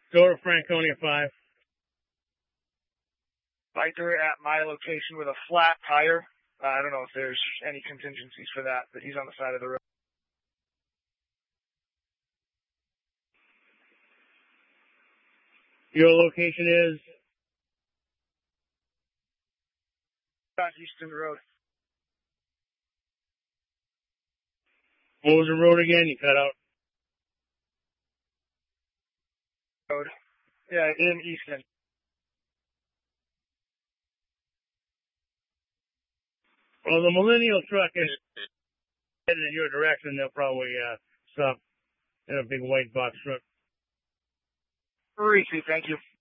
Go to Franconia 5. Biker at my location with a flat tire. I don't know if there's any contingencies for that, but he's on the side of the road. Your location is? On Houston Road. What was the road again? You cut out. Road. Yeah, in Easton. Well, the Millennial truck is headed in your direction. They'll probably stop in a big white box truck. Thank you.